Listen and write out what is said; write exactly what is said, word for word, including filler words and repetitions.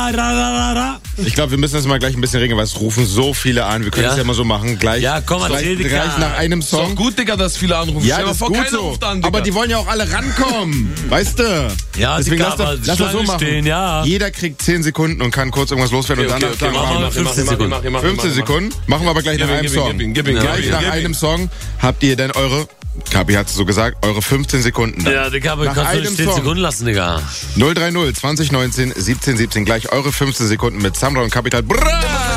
ra, ra, ra, ra. Ich glaube, wir müssen das mal gleich ein bisschen regeln, weil es rufen so viele an. Wir können Ja. das ja mal so machen. Gleich, Ja, komm, erzähl, gleich, Digga. gleich nach einem Ist doch Song. gut, Digga, dass viele anrufen. Ja, Stell dir das ist vor, gut keiner so. ruft an, Digga. Aber die wollen ja auch alle rankommen. Weißt du? Ja, Deswegen Digga, lass, das, aber lass das so Schlange machen. stehen, ja. Jeder kriegt zehn Sekunden und kann kurz irgendwas loswerden Okay, und okay, dann okay, nach machen wir mach, fünfzehn mach, Sekunden. mach, mach, mach, fünfzehn mach, Sekunden. Machen wir aber gleich Gib nach ihm, einem gib ihm, Song. gib ihm, gib ihm, Gleich gib ihm, nach gib ihm. einem Song habt ihr dann eure, Kapi hat es so gesagt, eure fünfzehn Sekunden dann. Ja, Digga, aber Nach kannst du einem nicht zehn Song. Sekunden lassen, Digga. null drei null zwanzig neunzehn siebzehn siebzehn. Gleich eure fünfzehn Sekunden mit Samra und Capital Bra.